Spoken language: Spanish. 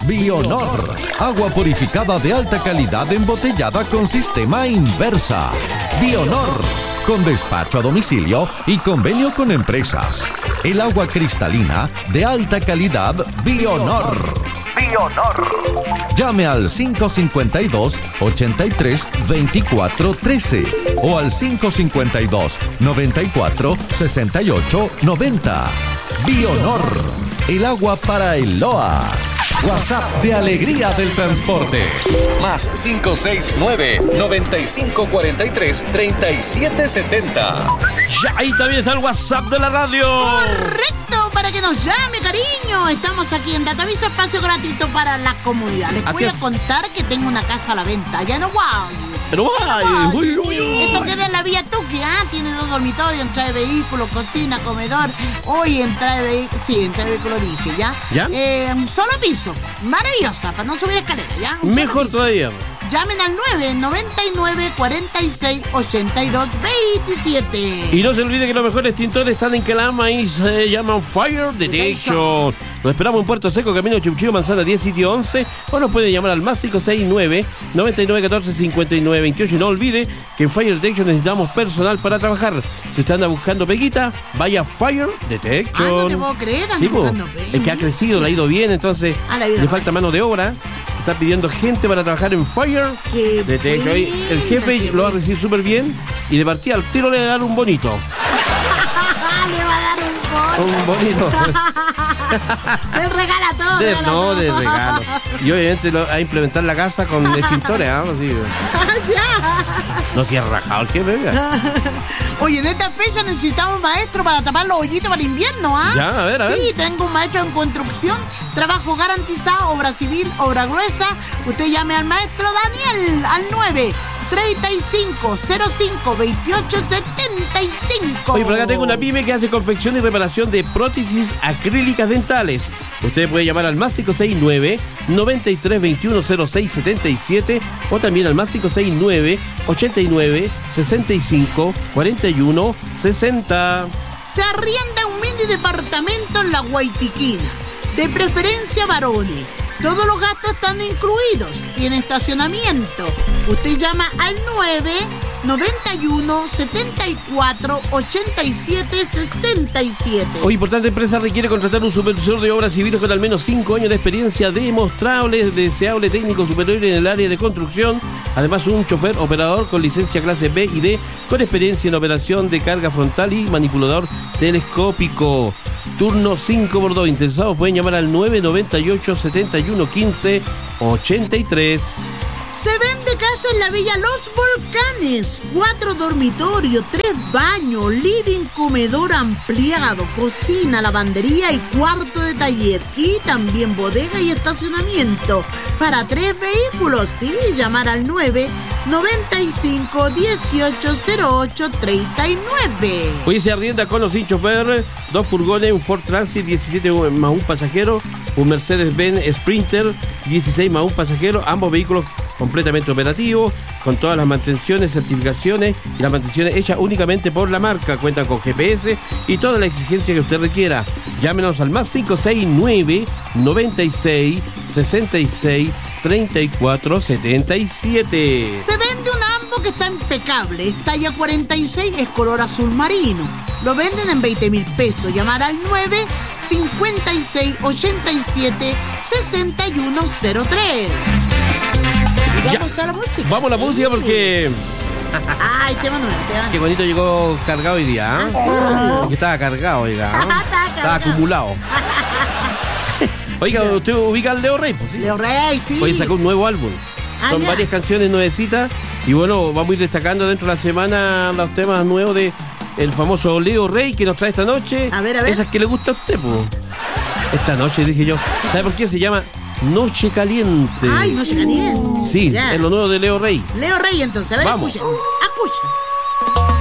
Bionor, agua purificada de alta calidad embotellada con sistema inversa. Bionor, con despacho a domicilio y convenio con empresas. El agua cristalina de alta calidad Bionor. Llame al 552-83-2413 o al 552-94-68-90. Bionor, el agua para el LOA. WhatsApp de Alegría del Transporte. Más 569-9543-3770. Ya, ahí también está el WhatsApp de la radio. Correcto, para que nos llame, cariño. Estamos aquí en Datavisa, espacio gratuito para la comunidad. Les voy a contar que tengo una casa a la venta allá en Uruguay. Esto queda en la vía Tuqui, tiene 2 dormitorios, entrada de vehículos, cocina, comedor. Hoy entrada de vehículos, sí, entrada de vehículos dije, ¿ya? Un solo piso, maravillosa, para no subir escalera, ¿ya? Mejor todavía. Llamen al 999-46-82-27. Y no se olvide que los mejores tintores están en Calama y se llaman Fire Detection. Lo esperamos en Puerto Seco, camino Chuchillo, Manzana 10, sitio 11. O nos puede llamar al más 569-9914-5928. Y no olvide que en Fire Detection necesitamos personal para trabajar. Si usted anda buscando peguita, vaya a Fire Detection. No te puedo creer, sí, el que ha crecido, le ha ido bien, entonces le falta mano de obra. Está pidiendo gente para trabajar en Fire Detection. El jefe lo va a recibir súper bien y de partida al tiro le va a dar un bonito. Le va a dar un bonito. Le regala todo. De regalo. Y obviamente a implementar la casa con extintores, ¿sí? No se ha rajado el jefe, Oye, en esta fecha necesitamos maestro para tapar los hoyitos para el invierno, Ya, a ver. Sí, tengo un maestro en construcción, trabajo garantizado, obra civil, obra gruesa. Usted llame al maestro Daniel al 935-05-2875. Oye, por acá tengo una pyme que hace confección y reparación de prótesis acrílicas dentales. Usted puede llamar al más 569-9321-0677 o también al más 569-89-65-41-60. Se arrienda un mini departamento en la Guaitiquina, de preferencia varones. Todos los gastos están incluidos. Tiene estacionamiento. Usted llama al 991-74-87-67. Hoy, importante empresa requiere contratar un supervisor de obras civiles con al menos 5 años de experiencia demostrable, deseable técnico superior en el área de construcción. Además, un chofer operador con licencia clase B y D con experiencia en operación de carga frontal y manipulador telescópico. Turno 5x2. Interesados pueden llamar al 998-7115-83. Se vende casa en la Villa Los Volcanes. 4 dormitorios, 3 baños, living, comedor ampliado, cocina, lavandería y cuarto de taller. Y también bodega y estacionamiento para 3 vehículos. Sí, llamar al 995-1808-39. Hoy se arrienda con o sin chofer 2 furgones, un Ford Transit 17 más un pasajero, un Mercedes-Benz Sprinter 16 más un pasajero, ambos vehículos completamente operativos, con todas las mantenciones, certificaciones y las mantenciones hechas únicamente por la marca. Cuentan con GPS y toda la exigencia que usted requiera. Llámenos al más 569-96-66-34-77. Se vende un Ambo que está impecable, es talla 46, es color azul marino. Lo venden en 20,000 pesos. Llamar al 956-87-6103. Vamos a la música. Vamos a la música porque... Ay, te mando. Qué bonito llegó cargado hoy día, ¿eh? Porque estaba cargado, oiga, ¿eh? Estaba acumulado. Oiga, ¿usted ubica al Leo Rey? Pues, ¿sí? Leo Rey, sí. Hoy sacó un nuevo álbum. Son varias canciones nuevecitas. Y bueno, vamos a ir destacando dentro de la semana los temas nuevos de el famoso Leo Rey que nos trae esta noche. A ver. Esas que le gusta a usted, pues. Esta noche, dije yo. ¿Sabe por qué se llama Noche Caliente? Ay, Noche Caliente. Sí, es lo nuevo de Leo Rey. Leo Rey, entonces. A ver, vamos. Escuchen.